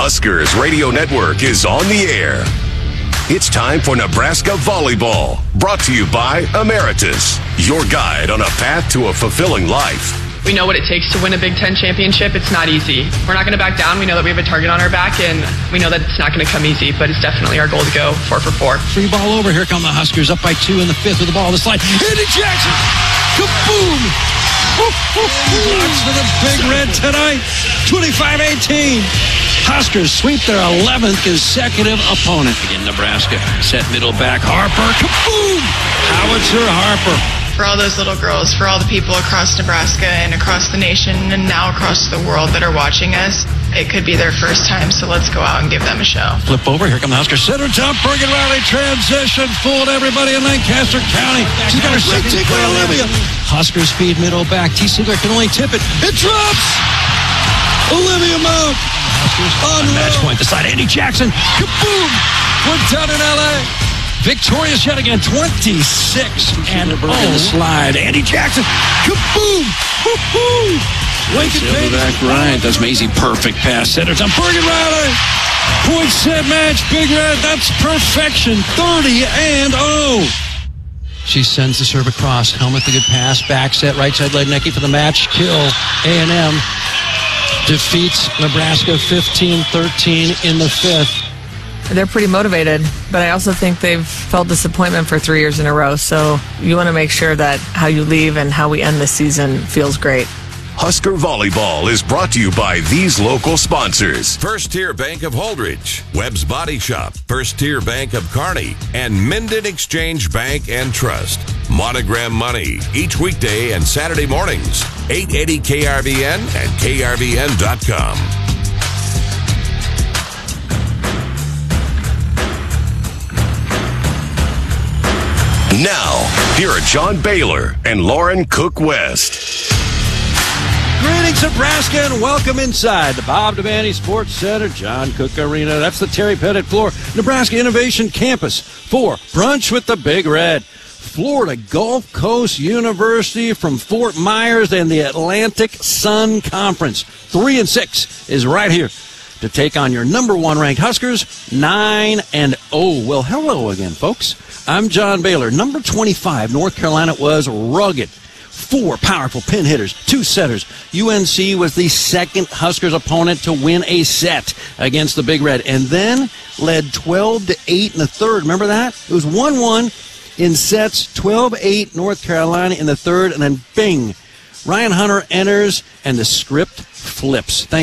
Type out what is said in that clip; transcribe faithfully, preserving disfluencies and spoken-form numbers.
Huskers Radio Network is on the air. It's time for Nebraska Volleyball, brought to you by Emeritus, your guide on a path to a fulfilling life. We know what it takes to win a Big Ten championship. It's not easy. We're not going to back down. We know that we have a target on our back, and we know that it's not going to come easy, but it's definitely our goal to go four for four. Free ball over. Here come the Huskers up by two in the fifth with the ball on the slide. Andy Jackson! Kaboom! Blocks for the Big Red tonight. twenty-five eighteen. Huskers sweep their eleventh consecutive opponent. Again, Nebraska set middle back. Harper. Kaboom! Howitzer Harper. For all those little girls, for all the people across Nebraska and across the nation and now across the world that are watching us, it could be their first time, so let's go out and give them a show. Flip over, here come the Huskers. Center top, Bergen Riley transition, fooled everybody in Lancaster County. She's got her great take by Olivia. Husker speed, middle back. T. Siegler can only tip it. It drops! Olivia Mount. On match point, the side, Andy Jackson. Kaboom! We're done in L A. Victorious yet again, twenty-six and oh. In the slide. Andy Jackson, kaboom! Woo-hoo! Lincoln Page. Back right. That's Maisie. Perfect pass. Center to Bergen Riley. Point set match. Big Red. That's perfection. thirty and oh. She sends the serve across. Helmet, the good pass. Back set. Right side leg. Necky for the match. Kill. A and M defeats Nebraska fifteen thirteen in the fifth. They're pretty motivated, but I also think they've felt disappointment for three years in a row. So you want to make sure that how you leave and how we end the season feels great. Husker Volleyball is brought to you by these local sponsors. First Tier Bank of Holdridge, Webb's Body Shop, First Tier Bank of Kearney, and Minden Exchange Bank and Trust. Monogram Money, each weekday and Saturday mornings, eight eighty K R V N and K R V N dot com. Now, here are John Baylor and Lauren Cook West. Greetings, Nebraska, and welcome inside the Bob Devaney Sports Center, John Cook Arena. That's the Terry Pettit Floor Nebraska Innovation Campus for Brunch with the Big Red. Florida Gulf Coast University from Fort Myers and the Atlantic Sun Conference. Three and six is right here to take on your number one ranked Huskers, nine and oh. Well, hello again, folks. I'm John Baylor. Number twenty-five, North Carolina was rugged. Four powerful pin hitters, two setters. U N C was the second Huskers opponent to win a set against the Big Red, and then led twelve to eight in the third. Remember that? It was one one in sets, twelve eight North Carolina in the third, and then bing, Ryan Hunter enters, and the script flips. Thank